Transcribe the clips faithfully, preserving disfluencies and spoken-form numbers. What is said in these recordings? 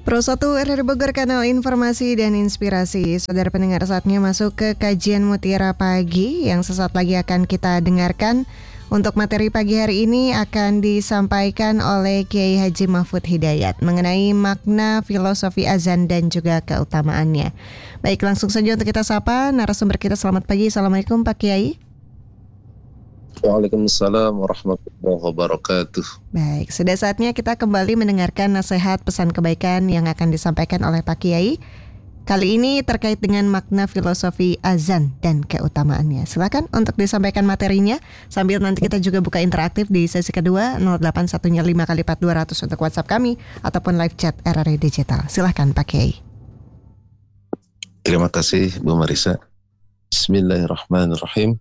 Pro satu R R Bogor, kanal informasi dan inspirasi. Saudara pendengar, saatnya masuk ke kajian Mutiara Pagi yang sesaat lagi akan kita dengarkan. Untuk materi pagi hari ini akan disampaikan oleh Kiai Haji Mahfud Hidayat mengenai makna filosofi azan dan juga keutamaannya. Baik, langsung saja untuk kita sapa narasumber kita. Selamat pagi, Assalamualaikum Pak Kiai. Waalaikumsalam warahmatullahi wabarakatuh. Baik, sudah saatnya kita kembali mendengarkan nasihat pesan kebaikan yang akan disampaikan oleh Pak Kiai. Kali ini terkait dengan makna filosofi azan dan keutamaannya. Silakan untuk disampaikan materinya, sambil nanti kita juga buka interaktif di sesi kedua nol delapan satu lima kali empat dua ratus untuk WhatsApp kami ataupun live chat R R I Digital. Silakan Pak Kiai. Terima kasih Bu Marisa. Bismillahirrahmanirrahim.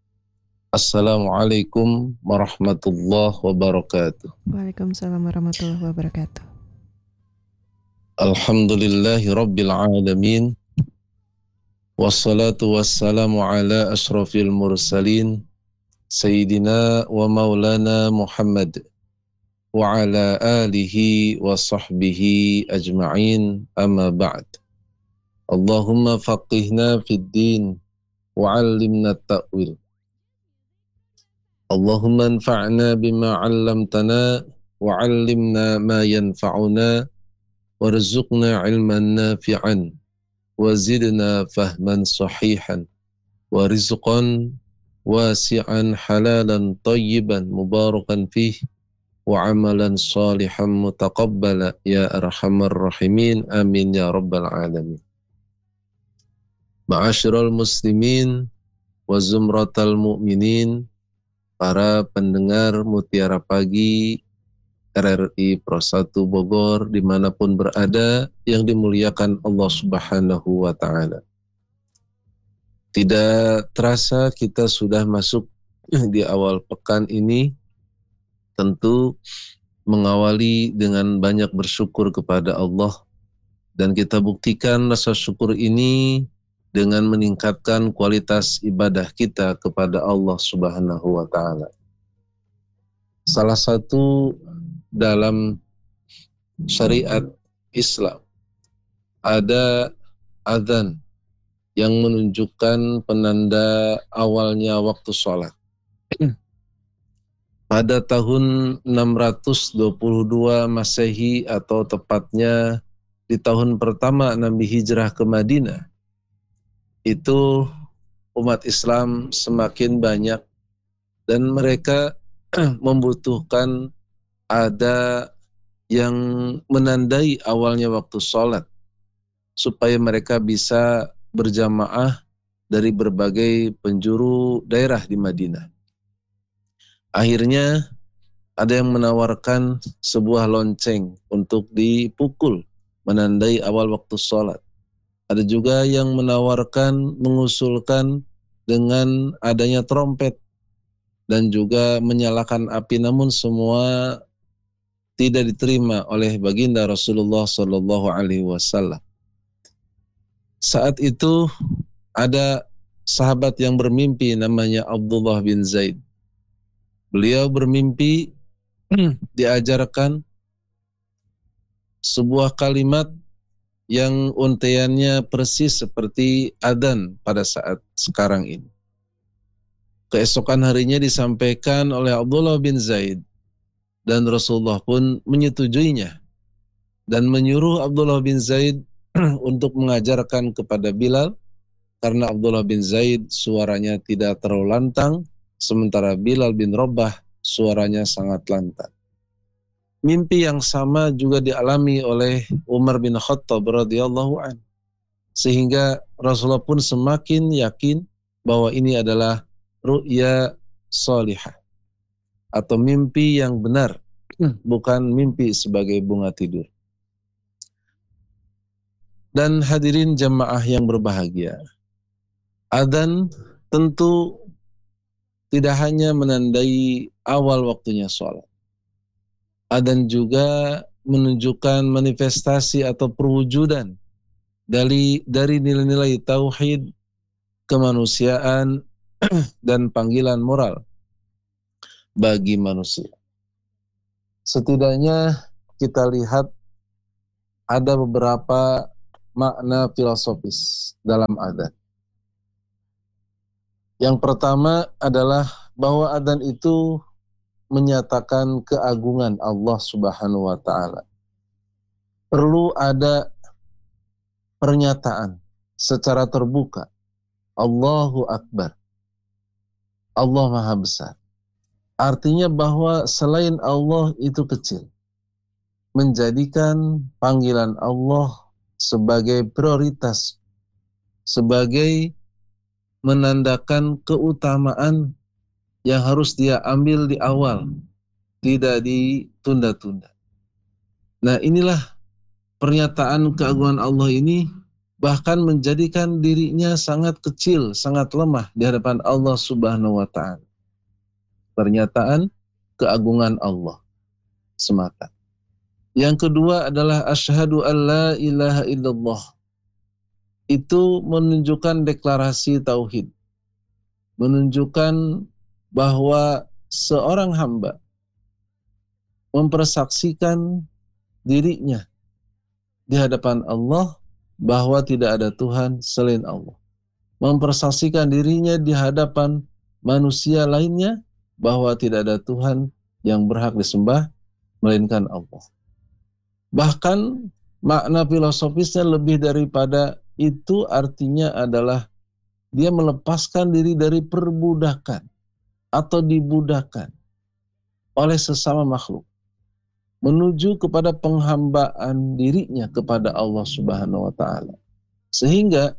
Assalamualaikum warahmatullahi wabarakatuh. Waalaikumsalam warahmatullahi wabarakatuh. Alhamdulillahi rabbil alamin. Wassalatu wassalamu ala ashrafil mursalin Sayyidina wa maulana Muhammad wa ala alihi wa sahbihi ajma'in, amma ba'd. Allahumma faqihna fid din wa 'allimna ta'wil. Allahumma anfa'na bima 'allamtana wa 'allimna ma yanfa'una warzuqna 'ilman nafi'an wa zidna fahman sahihan wa rizqan wasi'an halalan tayyiban mubarakan fih wa 'amalan salihan mutaqabbala ya arhamar rahimin, amin ya rabbal alamin. Ma'asyiral muslimin wa zumratal mu'minin, para pendengar Mutiara Pagi R R I Pro satu Bogor dimanapun berada yang dimuliakan Allah Subhanahu wa Ta'ala. Tidak terasa kita sudah masuk di awal pekan ini, tentu mengawali dengan banyak bersyukur kepada Allah, dan kita buktikan rasa syukur ini dengan meningkatkan kualitas ibadah kita kepada Allah Subhanahu wa Ta'ala. Salah satu dalam syariat Islam ada adzan yang menunjukkan penanda awalnya waktu sholat. Pada tahun enam ratus dua puluh dua Masehi, atau tepatnya di tahun pertama Nabi hijrah ke Madinah, itu umat Islam semakin banyak dan mereka membutuhkan ada yang menandai awalnya waktu sholat supaya mereka bisa berjamaah dari berbagai penjuru daerah di Madinah. Akhirnya ada yang menawarkan sebuah lonceng untuk dipukul menandai awal waktu sholat. Ada juga yang menawarkan, mengusulkan dengan adanya trompet dan juga menyalakan api, namun semua tidak diterima oleh baginda Rasulullah Sallallahu Alaihi Wasallam. Saat itu ada sahabat yang bermimpi namanya Abdullah bin Zaid. Beliau bermimpi diajarkan sebuah kalimat yang untaiannya persis seperti adzan pada saat sekarang ini. Keesokan harinya disampaikan oleh Abdullah bin Zaid, dan Rasulullah pun menyetujuinya dan menyuruh Abdullah bin Zaid untuk mengajarkan kepada Bilal, karena Abdullah bin Zaid suaranya tidak terlalu lantang, sementara Bilal bin Rabah suaranya sangat lantang. Mimpi yang sama juga dialami oleh Umar bin Khattab radhiyallahu anhu, sehingga Rasulullah pun semakin yakin bahwa ini adalah ru'ya salihah atau mimpi yang benar, bukan mimpi sebagai bunga tidur. Dan hadirin jamaah yang berbahagia, adzan tentu tidak hanya menandai awal waktunya sholat. Adzan juga menunjukkan manifestasi atau perwujudan dari dari nilai-nilai tauhid, kemanusiaan, dan panggilan moral bagi manusia. Setidaknya kita lihat ada beberapa makna filosofis dalam adzan. Yang pertama adalah bahwa adzan itu menyatakan keagungan Allah Subhanahu wa taala. Perlu ada pernyataan secara terbuka, Allahu Akbar, Allah Maha Besar. Artinya bahwa selain Allah itu kecil. Menjadikan panggilan Allah sebagai prioritas, sebagai menandakan keutamaan yang harus dia ambil di awal, tidak ditunda-tunda. Nah, inilah pernyataan keagungan Allah ini bahkan menjadikan dirinya sangat kecil, sangat lemah di hadapan Allah Subhanahu wa taala. Pernyataan keagungan Allah semata. Yang kedua adalah asyhadu an la ilaha illallah. Itu menunjukkan deklarasi tauhid. Menunjukkan bahwa seorang hamba mempersaksikan dirinya di hadapan Allah bahwa tidak ada Tuhan selain Allah. Mempersaksikan dirinya di hadapan manusia lainnya bahwa tidak ada Tuhan yang berhak disembah melainkan Allah. Bahkan makna filosofisnya lebih daripada itu, artinya adalah dia melepaskan diri dari perbudakan atau dibudakan oleh sesama makhluk, menuju kepada penghambaan dirinya kepada Allah Subhanahu wa taala. Sehingga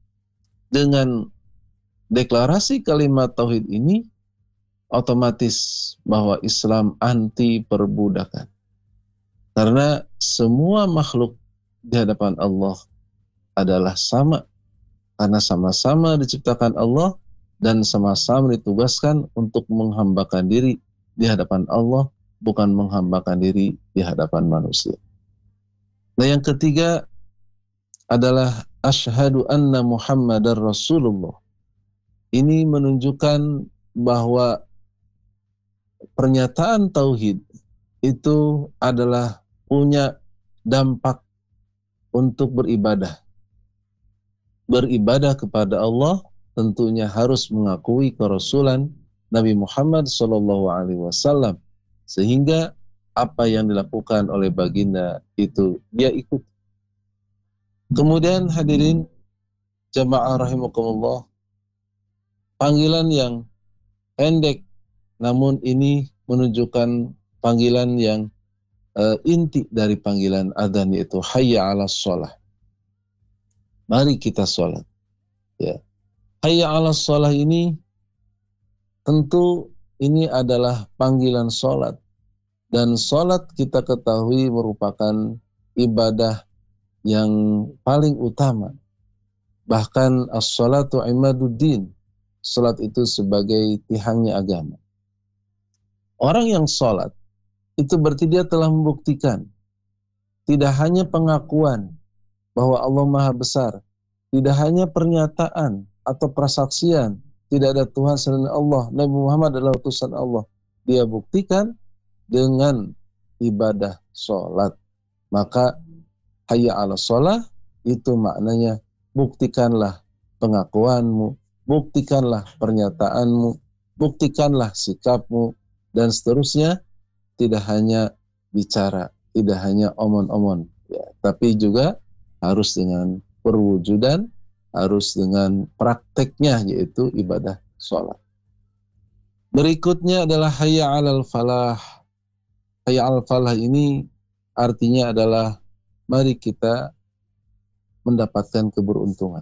dengan deklarasi kalimat tauhid ini otomatis bahwa Islam anti perbudakan. Karena semua makhluk di hadapan Allah adalah sama. Karena sama-sama diciptakan Allah dan sama-sama ditugaskan untuk menghambakan diri di hadapan Allah, bukan menghambakan diri di hadapan manusia. Nah, yang ketiga adalah asyhadu anna Muhammadar Rasulullah. Ini menunjukkan bahwa pernyataan tauhid itu adalah punya dampak untuk beribadah. Beribadah kepada Allah tentunya harus mengakui kerasulan Nabi Muhammad shallallahu alaihi wasallam, sehingga apa yang dilakukan oleh baginda itu dia ikut. Kemudian hadirin jamaah rahimakumullah, panggilan yang pendek namun ini menunjukkan panggilan yang uh, inti dari panggilan adzan, yaitu hayya 'alas shalah. Mari kita sholat. Ya. Hayya 'alas shalah ini tentu ini adalah panggilan sholat. Dan sholat kita ketahui merupakan ibadah yang paling utama. Bahkan as-sholatu imaduddin. Sholat itu sebagai tihangnya agama. Orang yang sholat itu berarti dia telah membuktikan tidak hanya pengakuan bahwa Allah Maha Besar, tidak hanya pernyataan atau persaksian tidak ada Tuhan selain Allah, Nabi Muhammad adalah utusan Allah. Dia buktikan dengan ibadah sholat. Maka hayya 'alas shalah itu maknanya buktikanlah pengakuanmu, buktikanlah pernyataanmu, buktikanlah sikapmu, dan seterusnya. Tidak hanya bicara, tidak hanya omon-omon, ya, tapi juga harus dengan perwujudan, harus dengan prakteknya, yaitu ibadah sholat. Berikutnya adalah hayya 'alal falah. Hayya 'alal falah ini artinya adalah mari kita mendapatkan keberuntungan.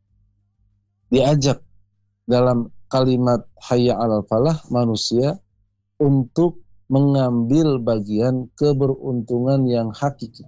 Diajak dalam kalimat hayya 'alal falah manusia untuk mengambil bagian keberuntungan yang hakiki.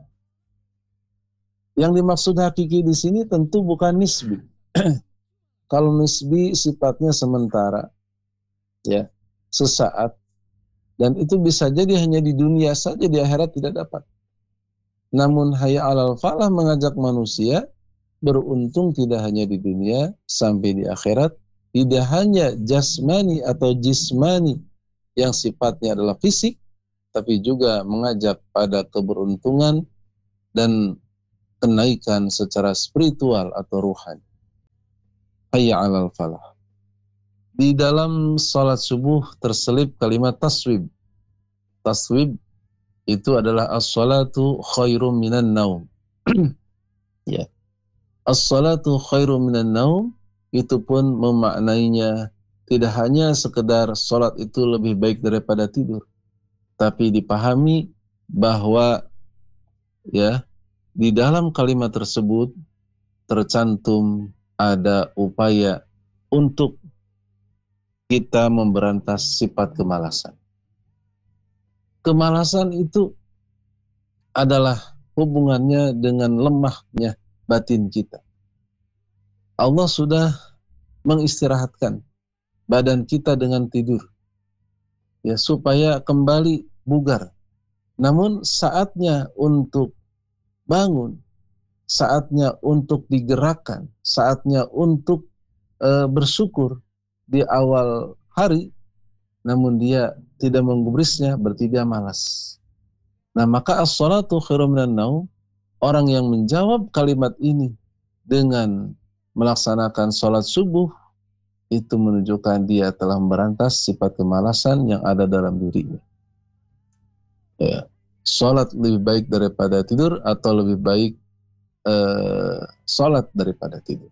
Yang dimaksud hakiki di sini tentu bukan nisbi. Kalau nisbi sifatnya sementara, ya, sesaat, dan itu bisa jadi hanya di dunia saja, di akhirat tidak dapat. Namun hayya 'alal falah mengajak manusia beruntung tidak hanya di dunia sampai di akhirat, tidak hanya jasmani atau jismani yang sifatnya adalah fisik, tapi juga mengajak pada keberuntungan dan kenaikan secara spiritual atau ruhani. Hayya 'alal falah. Di dalam salat subuh terselip kalimat taswib. Taswib itu adalah as-salatu khairum minan naum. Ya. As-salatu khairum minan naum itu pun memaknainya tidak hanya sekedar salat itu lebih baik daripada tidur, tapi dipahami bahwa ya di dalam kalimat tersebut tercantum ada upaya untuk kita memberantas sifat kemalasan. Kemalasan itu adalah hubungannya dengan lemahnya batin kita. Allah sudah mengistirahatkan badan kita dengan tidur, ya, supaya kembali bugar. Namun saatnya untuk bangun, saatnya untuk digerakkan, saatnya untuk e, bersyukur di awal hari, namun dia tidak menggubrisnya, berarti dia malas. Nah, maka as-salatu khairum minan naum, orang yang menjawab kalimat ini dengan melaksanakan salat subuh, itu menunjukkan dia telah memberantas sifat kemalasan yang ada dalam dirinya. Ya, salat lebih baik daripada tidur atau lebih baik eh, salat daripada tidur.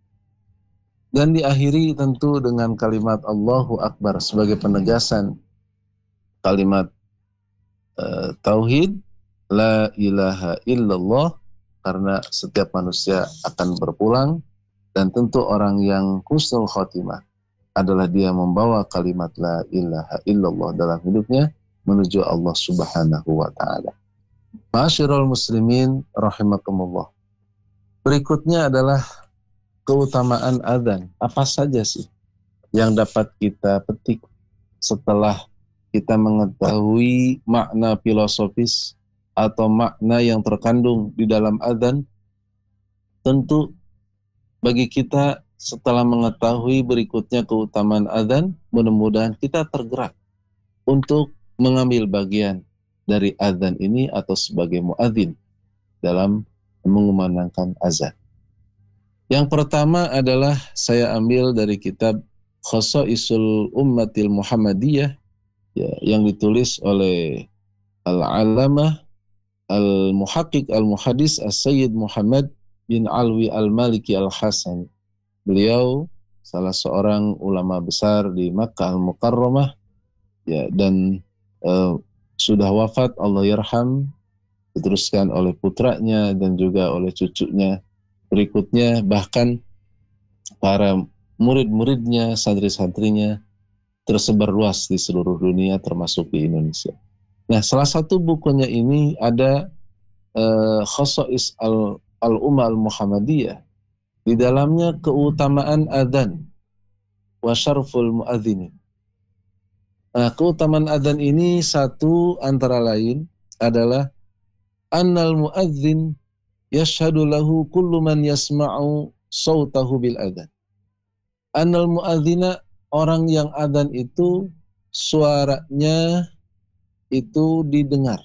Dan diakhiri tentu dengan kalimat Allahu Akbar sebagai penegasan kalimat uh, tauhid, la ilaha illallah, karena setiap manusia akan berpulang dan tentu orang yang husnul khotimah adalah dia membawa kalimat la ilaha illallah dalam hidupnya menuju Allah Subhanahu wa taala. Ma'asyiral muslimin rahimakumullah. Berikutnya adalah keutamaan adzan. Apa saja sih yang dapat kita petik setelah kita mengetahui makna filosofis atau makna yang terkandung di dalam adzan? Tentu bagi kita setelah mengetahui berikutnya keutamaan adzan, mudah-mudahan kita tergerak untuk mengambil bagian dari adzan ini atau sebagai muadzin dalam mengumandangkan azan. Yang pertama adalah saya ambil dari kitab Khosaisul Ummatil Muhammadiyah, ya, yang ditulis oleh Al-Allamah Al-Muhaqqiq Al-Muhaddis As-Sayyid Muhammad bin Alwi Al-Maliki Al-Hasan. Beliau salah seorang ulama besar di Makkah Al-Mukarramah, ya, dan uh, sudah wafat, Allah yarham, diteruskan oleh putranya dan juga oleh cucunya berikutnya, bahkan para murid-muridnya, santri-santrinya tersebar luas di seluruh dunia termasuk di Indonesia. Nah, salah satu bukunya ini ada uh, Khosais al, al-Ummah al-Muhammadiyah. Di dalamnya keutamaan adzan wa syarful muadzinin. Nah, keutamaan adzan ini satu antara lain adalah annal muadzin yashhadu lahu kullu man yasma'u sautahu bil adzan. Annal muadzina, orang yang adzan itu suaranya itu didengar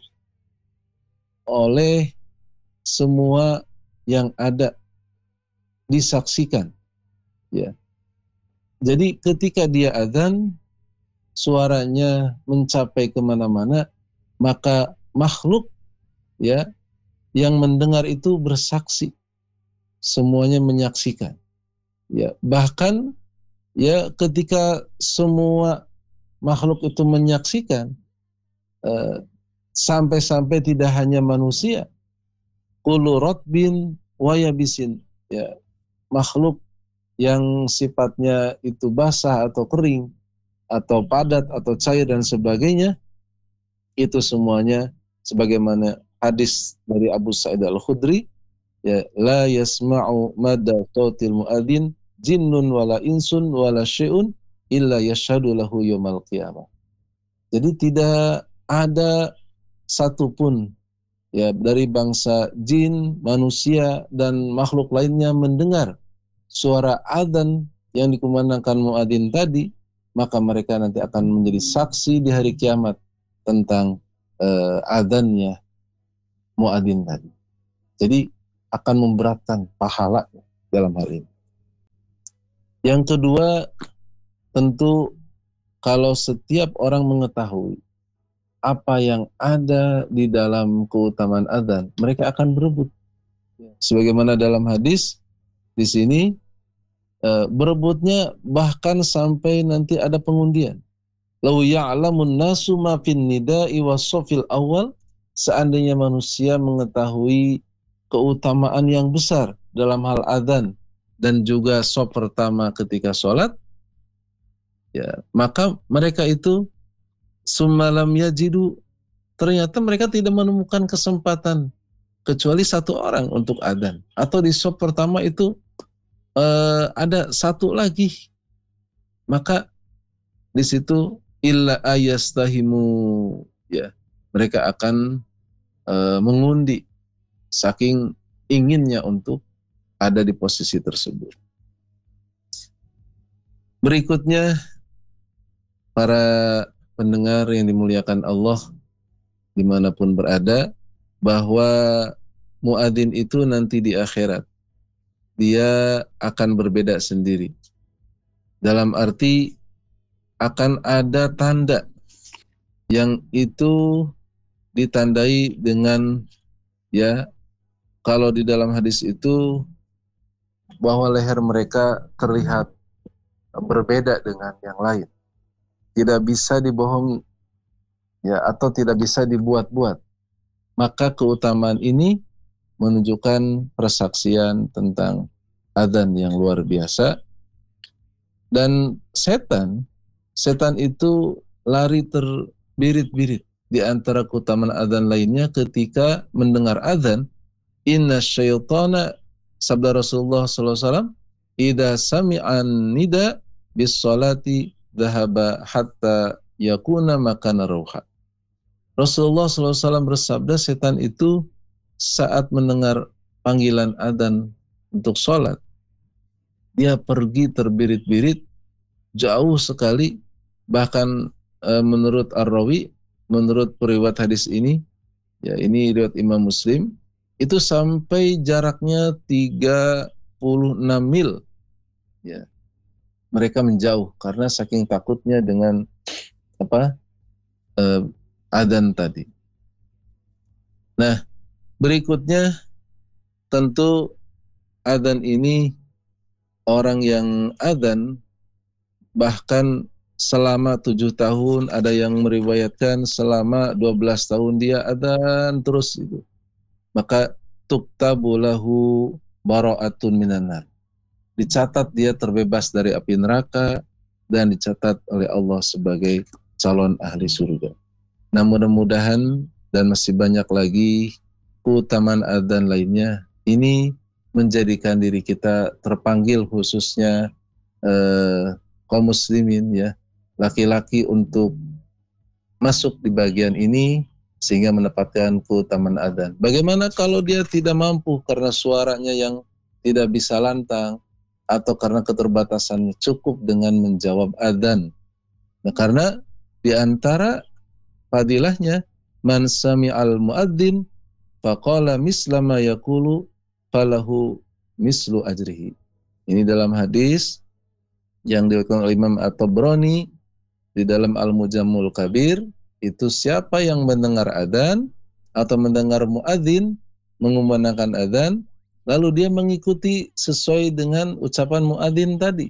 oleh semua yang ada, disaksikan, ya. Jadi ketika dia adzan, suaranya mencapai kemana-mana, maka makhluk, ya, yang mendengar itu bersaksi, semuanya menyaksikan, ya. Bahkan, ya, ketika semua makhluk itu menyaksikan, eh, sampai-sampai tidak hanya manusia, kullu ratbin wa yabisin, ya, makhluk yang sifatnya itu basah atau kering atau padat atau cair dan sebagainya, itu semuanya sebagaimana hadis dari Abu Sa'id Al-Khudri, ya, la yasma'u madda sautil muadzin jinnun wala insun wala syai'un illa yashhadu lahu yaumal qiyamah. Jadi tidak ada satupun, ya, dari bangsa jin, manusia dan makhluk lainnya mendengar suara adzan yang dikumandangkan muadzin tadi, maka mereka nanti akan menjadi saksi di hari kiamat tentang uh, adzannya muadzin tadi. Jadi akan memberatkan pahala dalam hal ini. Yang kedua, tentu kalau setiap orang mengetahui apa yang ada di dalam keutamaan adzan, mereka akan berebut. Sebagaimana dalam hadis di sini, e, berebutnya bahkan sampai nanti ada pengundian. Lau ya'lamun nasu ma fin nida'i was-shafil awal, seandainya manusia mengetahui keutamaan yang besar dalam hal adzan dan juga shaf pertama ketika sholat, ya, maka mereka itu summalam yajidu, ternyata mereka tidak menemukan kesempatan kecuali satu orang untuk adzan, atau di shaf pertama itu uh, ada satu lagi, maka di situ illa ayastahimu, ya, mereka akan uh, mengundi saking inginnya untuk ada di posisi tersebut. Berikutnya, para pendengar yang dimuliakan Allah dimanapun berada, bahwa muadzin itu nanti di akhirat dia akan berbeda sendiri. Dalam arti akan ada tanda yang itu ditandai dengan, ya, kalau di dalam hadis itu bahwa leher mereka terlihat berbeda dengan yang lain, tidak bisa dibohongi, ya, atau tidak bisa dibuat-buat. Maka keutamaan ini menunjukkan persaksian tentang adzan yang luar biasa. Dan setan, setan itu lari terbirit-birit di antara keutamaan adzan lainnya ketika mendengar adzan. Inna syaitana, sabda Rasulullah sallallahu alaihi wasallam, idza sami'an nida bis salati dhahaba hatta yakuna makana rauha. Rasulullah sallallahu alaihi wasallam bersabda, setan itu saat mendengar panggilan adzan untuk sholat, dia pergi terbirit-birit jauh sekali. Bahkan e, menurut Ar-Rawi, menurut periwayat hadis ini, ya, ini riwayat Imam Muslim, itu sampai jaraknya tiga puluh enam mil, ya, mereka menjauh karena saking takutnya dengan apa e, adzan tadi. Nah, berikutnya tentu adzan ini, orang yang adzan bahkan selama tujuh tahun, ada yang meriwayatkan selama dua belas tahun dia adzan terus itu, maka tuktabu lahu bara'atun minan nar, dicatat dia terbebas dari api neraka dan dicatat oleh Allah sebagai calon ahli surga. Nah, mudah-mudahan dan masih banyak lagi keutamaan adzan lainnya ini menjadikan diri kita terpanggil, khususnya eh, kaum muslimin, ya, laki-laki, untuk masuk di bagian ini sehingga mendapatkan keutamaan adzan. Bagaimana kalau dia tidak mampu karena suaranya yang tidak bisa lantang atau karena keterbatasannya, cukup dengan menjawab adzan. Nah, karena di antara fadilahnya, man sami'al muadzin faqala misla ma yaqulu falahu mislu ajrihi. Ini dalam hadis yang diriwayatkan oleh Imam At-Tabrani di dalam Al-Mujammul Kabir, itu siapa yang mendengar adzan atau mendengar muadzin mengumandangkan adzan, lalu dia mengikuti sesuai dengan ucapan muadzin tadi,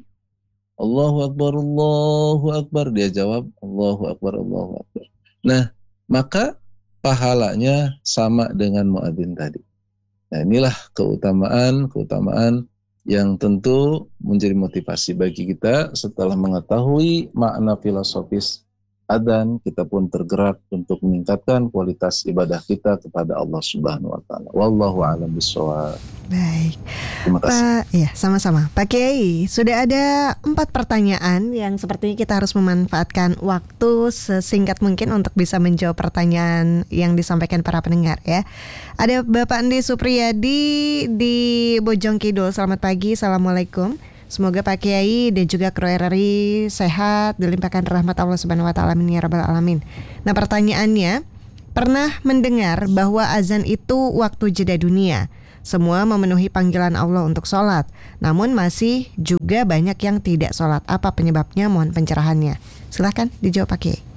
Allahu Akbar, Allahu Akbar, dia jawab Allahu Akbar, Allahu Akbar. Nah, maka pahalanya sama dengan muadzin tadi. Nah, inilah keutamaan, keutamaan yang tentu menjadi motivasi bagi kita. Setelah mengetahui makna filosofis adzan, kita pun tergerak untuk meningkatkan kualitas ibadah kita kepada Allah Subhanahu wa taala. Wallahu a'lam bishawab. Baik. Terima kasih. Pak, ya, sama-sama. Pak Kiai, sudah ada empat pertanyaan yang sepertinya kita harus memanfaatkan waktu sesingkat mungkin untuk bisa menjawab pertanyaan yang disampaikan para pendengar, ya. Ada Bapak Andi Supriyadi di Bojong Kidul. Selamat pagi. Assalamualaikum. Semoga Pak Kiai dan juga kru R R I sehat, dilimpahkan rahmat Allah Subhanahu wa taala, amin ya rabbal alamin. Nah, pertanyaannya, pernah mendengar bahwa azan itu waktu jeda dunia. Semua memenuhi panggilan Allah untuk sholat. Namun masih juga banyak yang tidak sholat. Apa penyebabnya? Mohon pencerahannya. Silahkan dijawab Pak Kiai.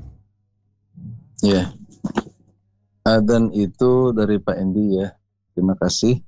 Ya, adzan itu dari Pak Endi ya. Terima kasih.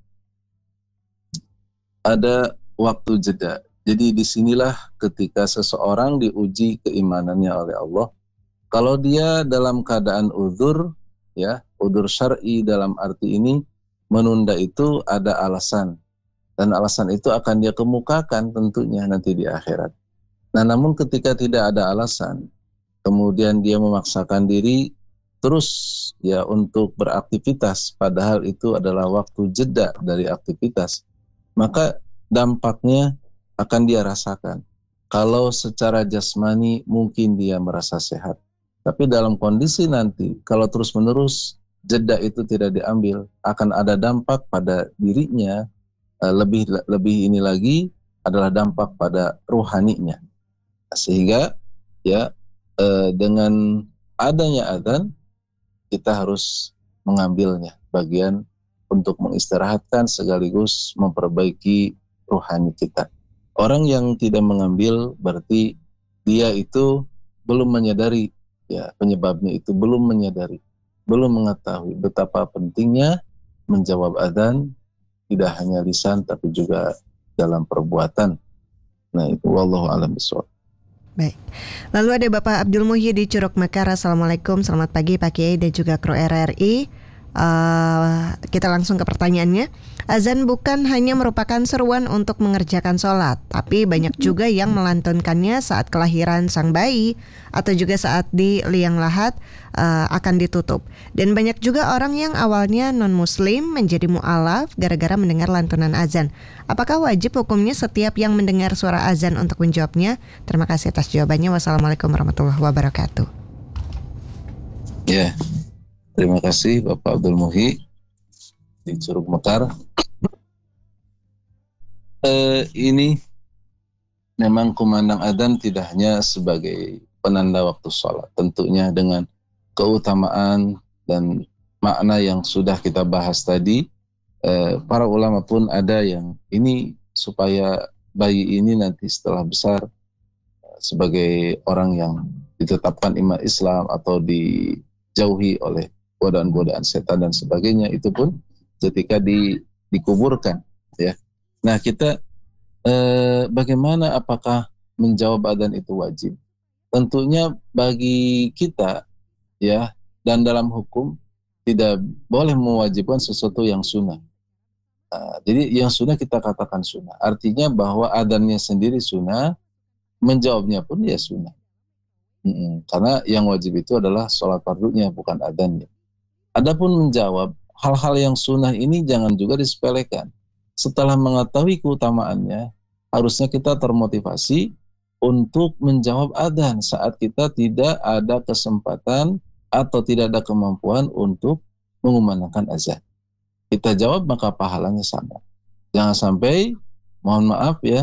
Ada waktu jeda. Jadi disinilah ketika seseorang diuji keimanannya oleh Allah. Kalau dia dalam keadaan uzur, ya, uzur syar'i dalam arti ini menunda itu ada alasan. Dan alasan itu akan dia kemukakan tentunya nanti di akhirat. Nah, namun ketika tidak ada alasan, kemudian dia memaksakan diri terus ya untuk beraktivitas, padahal itu adalah waktu jeda dari aktivitas, maka dampaknya akan dia rasakan. Kalau secara jasmani mungkin dia merasa sehat, tapi dalam kondisi nanti kalau terus-menerus jeda itu tidak diambil, akan ada dampak pada dirinya. Lebih lebih ini lagi adalah dampak pada ruhaninya. Sehingga ya eh, dengan adanya adzan kita harus mengambilnya bagian untuk mengistirahatkan sekaligus memperbaiki rohani kita. Orang yang tidak mengambil berarti dia itu belum menyadari ya penyebabnya, itu belum menyadari, belum mengetahui betapa pentingnya menjawab adzan, tidak hanya lisan tapi juga dalam perbuatan. Nah itu wallahu a'lam bishawab. Baik. Lalu ada Bapak Abdul Muhyi di Curug Mekar. Assalamualaikum, selamat pagi Pak Kiai dan juga kru R R I. Uh, kita langsung ke pertanyaannya. Azan bukan hanya merupakan seruan untuk mengerjakan sholat, tapi banyak juga yang melantunkannya saat kelahiran sang bayi atau juga saat di liang lahat uh, akan ditutup. Dan banyak juga orang yang awalnya non-muslim menjadi mu'alaf gara-gara mendengar lantunan azan. Apakah wajib hukumnya setiap yang mendengar suara azan untuk menjawabnya? Terima kasih atas jawabannya. Wassalamualaikum warahmatullahi wabarakatuh. Ya, terima kasih Bapak Abdul Muhyi di Curug Mekar. Eh, ini memang kumandang adzan tidak hanya sebagai penanda waktu sholat, tentunya dengan keutamaan dan makna yang sudah kita bahas tadi. Eh, para ulama pun ada yang ini supaya bayi ini nanti setelah besar eh, sebagai orang yang ditetapkan imam Islam atau dijauhi oleh godaan-godaan setan dan sebagainya, itu pun ketika di, dikuburkan ya. Nah kita eh, bagaimana, apakah menjawab adzan itu wajib? Tentunya bagi kita ya, dan dalam hukum tidak boleh mewajibkan sesuatu yang sunnah. Nah, jadi yang sunnah kita katakan sunnah, artinya bahwa adzannya sendiri sunnah, menjawabnya pun ya sunnah. Hmm, karena yang wajib itu adalah sholat fardunya, bukan adzannya. Adapun menjawab hal-hal yang sunnah ini jangan juga disepelekan. Setelah mengetahui keutamaannya, harusnya kita termotivasi untuk menjawab adzan saat kita tidak ada kesempatan atau tidak ada kemampuan untuk mengumandangkan azan. Kita jawab maka pahalanya sama. Jangan sampai, mohon maaf ya,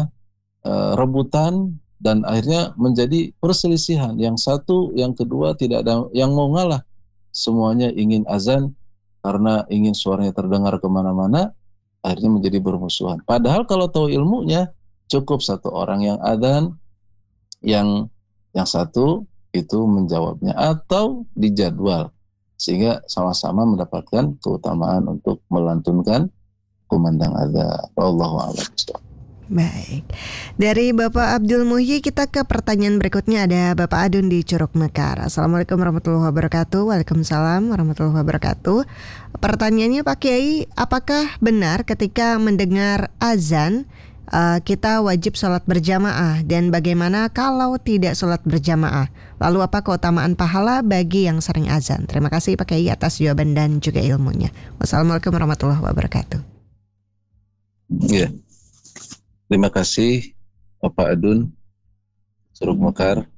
rebutan dan akhirnya menjadi perselisihan. Yang satu, yang kedua tidak ada yang mau ngalah. Semuanya ingin azan karena ingin suaranya terdengar kemana-mana, akhirnya menjadi bermusuhan. Padahal kalau tahu ilmunya, cukup satu orang yang adzan, yang yang satu itu menjawabnya atau dijadwal, sehingga sama-sama mendapatkan keutamaan untuk melantunkan kumandang adzan. Wallahu a'lam. Baik, dari Bapak Abdul Muhyi kita ke pertanyaan berikutnya. Ada Bapak Adun di Curug Mekar. Assalamualaikum warahmatullahi wabarakatuh. Waalaikumsalam warahmatullahi wabarakatuh. Pertanyaannya Pak Kiai, apakah benar ketika mendengar azan uh, kita wajib sholat berjamaah, dan bagaimana kalau tidak sholat berjamaah? Lalu apa keutamaan pahala bagi yang sering azan? Terima kasih Pak Kiai atas jawaban dan juga ilmunya. Wassalamualaikum warahmatullahi wabarakatuh. Ya. Yeah. Terima kasih Bapak Adun Curug Mekar.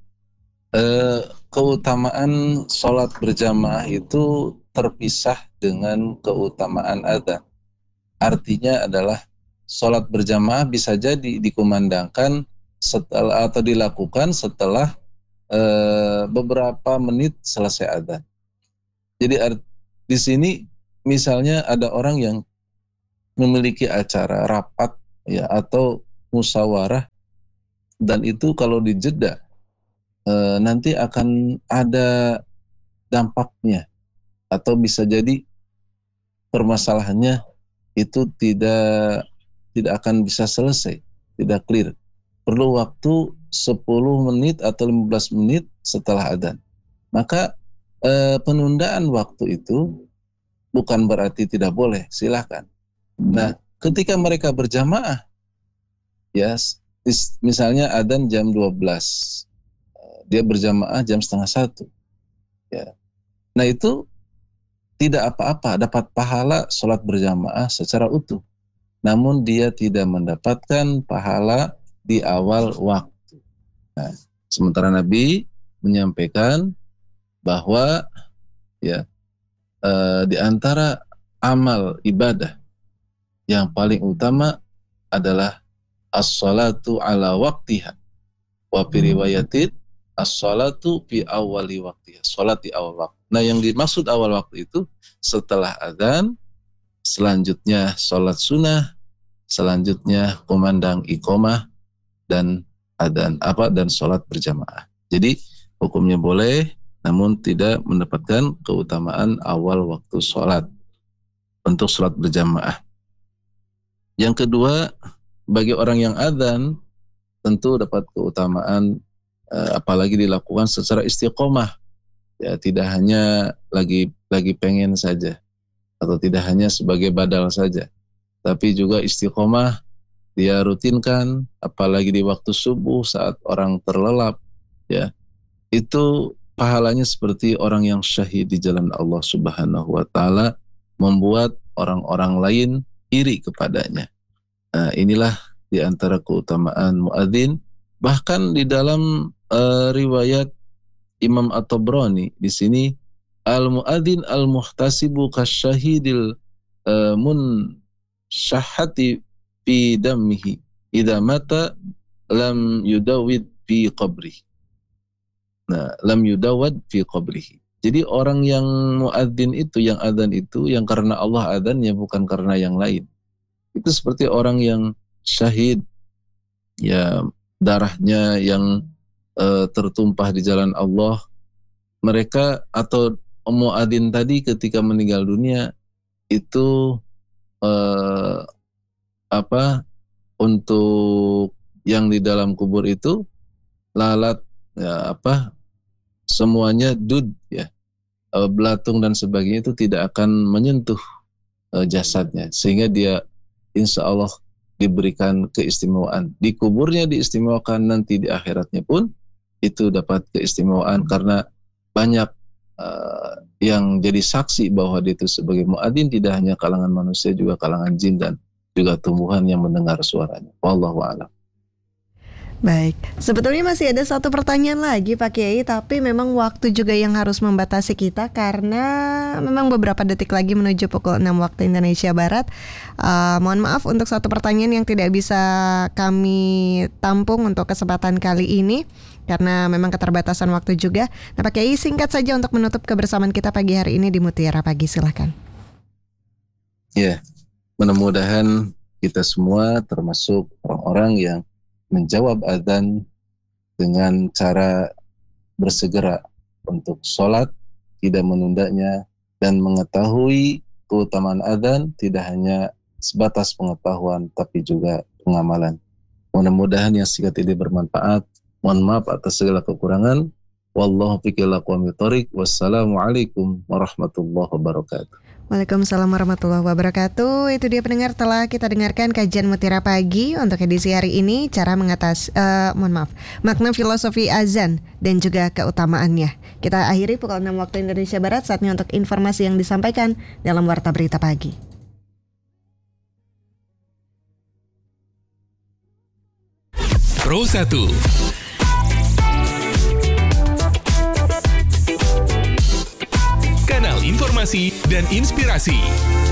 Eh, keutamaan sholat berjamaah itu terpisah dengan keutamaan adzan. Artinya adalah sholat berjamaah bisa jadi dikumandangkan setelah atau dilakukan setelah eh, beberapa menit selesai adzan. Jadi art, di sini misalnya ada orang yang memiliki acara rapat ya atau musyawarah, dan itu kalau dijeda e, nanti akan ada dampaknya, atau bisa jadi permasalahannya itu tidak tidak akan bisa selesai, tidak clear. Perlu waktu sepuluh menit atau lima belas menit setelah adzan. Maka e, penundaan waktu itu bukan berarti tidak boleh, silakan. Nah, ketika mereka berjamaah, ya, misalnya adzan jam dua belas, dia berjamaah jam setengah satu, ya. Nah itu tidak apa-apa, dapat pahala sholat berjamaah secara utuh. Namun dia tidak mendapatkan pahala di awal waktu. Nah, sementara Nabi menyampaikan bahwa ya eh, di antara amal ibadah yang paling utama adalah as-salatu ala waqtiha. Wa fi riwayatin as-salatu fi awali waqtiha. Salat di awal waktu. Nah, yang dimaksud awal waktu itu setelah adzan, selanjutnya salat sunnah, selanjutnya kumandang iqamah dan adzan apa dan salat berjamaah. Jadi hukumnya boleh, namun tidak mendapatkan keutamaan awal waktu salat untuk salat berjamaah. Yang kedua, bagi orang yang adzan tentu dapat keutamaan eh, apalagi dilakukan secara istiqomah. Ya, tidak hanya lagi lagi pengen saja atau tidak hanya sebagai badal saja, tapi juga istiqomah dia rutinkan, apalagi di waktu subuh saat orang terlelap, ya. Itu pahalanya seperti orang yang syahid di jalan Allah Subhanahu wa taala, membuat orang-orang lain iri kepadanya. Nah, inilah di antara keutamaan muadzin. Bahkan di dalam uh, riwayat Imam At-Tabrani di sini, al-muadzin al-muhtasibu kasyahidil uh, munsyahati fi dammihi idza mata lam yudawid fi qabrihi. Nah, lam yudawad fi qabrihi. Jadi orang yang muadzin itu, yang adzan itu, yang karena Allah adzannya, bukan karena yang lain. Itu seperti orang yang syahid, ya, darahnya yang e, tertumpah di jalan Allah. Mereka atau muadzin tadi ketika meninggal dunia itu e, apa untuk yang di dalam kubur itu lalat, ya, apa semuanya dud, ya, e, belatung dan sebagainya itu tidak akan menyentuh e, jasadnya, sehingga dia insya Allah diberikan keistimewaan. Di kuburnya diistimewakan, nanti di akhiratnya pun itu dapat keistimewaan karena banyak uh, yang jadi saksi bahwa dia itu sebagai muadzin, tidak hanya kalangan manusia, juga kalangan jin dan juga tumbuhan yang mendengar suaranya. Wallahu a'lam. Baik, sebetulnya masih ada satu pertanyaan lagi Pak Kiai, tapi memang waktu juga yang harus membatasi kita karena memang beberapa detik lagi menuju pukul enam waktu Indonesia Barat. Uh, mohon maaf untuk satu pertanyaan yang tidak bisa kami tampung untuk kesempatan kali ini karena memang keterbatasan waktu juga. Nah Pak Kiai, singkat saja untuk menutup kebersamaan kita pagi hari ini di Mutiara Pagi, silakan. Ya, mudah-mudahan kita semua termasuk orang-orang yang menjawab adzan dengan cara bersegera untuk sholat, tidak menundanya, dan mengetahui keutamaan adzan tidak hanya sebatas pengetahuan tapi juga pengamalan. Mudah-mudahan yang singkat ini bermanfaat. Mohon maaf atas segala kekurangan. Wallahu fiqhil aqwamit thoriq. Wassalamualaikum warahmatullahi wabarakatuh. Waalaikumsalam warahmatullahi wabarakatuh. Itu dia pendengar, telah kita dengarkan kajian Mutiara Pagi untuk edisi hari ini, cara mengatas, uh, mohon maaf, makna filosofi azan dan juga keutamaannya. Kita akhiri pukul enam waktu Indonesia Barat, saatnya untuk informasi yang disampaikan dalam Warta Berita Pagi. Pro satu Kanal informasi dan inspirasi.